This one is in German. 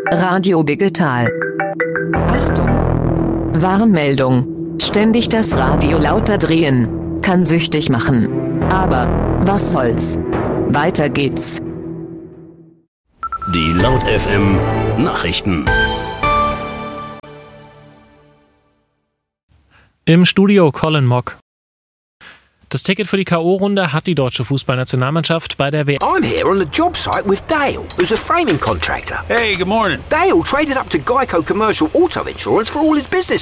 Radio Digital. Achtung! Warnmeldung. Ständig das Radio lauter drehen kann süchtig machen. Aber was soll's? Weiter geht's. Die Laut FM Nachrichten. Im Studio Colin Mock. Das Ticket für die K.O.-Runde hat die deutsche Fußballnationalmannschaft bei der WM. I'm here on the job site with Dale, who's a framing contractor. Hey, good morning. Dale traded up to Geico Commercial Auto Insurance for all his business